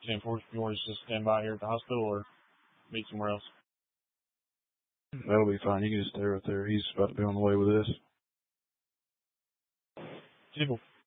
10-4, if you want to just stand by here at the hospital or meet somewhere else. That'll be fine. You can just stay right there. He's about to be on the way with this. 10-4.